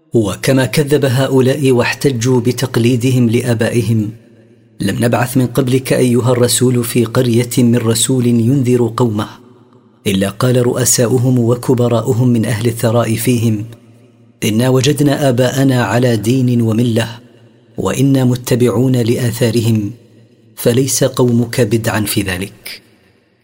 وكما كذب هؤلاء واحتجوا بتقليدهم لآبائهم، لم نبعث من قبلك أيها الرسول في قرية من رسول ينذر قومه إلا قال رؤساؤهم وكبراؤهم من أهل الثراء فيهم: إنا وجدنا آباءنا على دين وملة وإنا متبعون لآثارهم، فليس قومك بدعا في ذلك.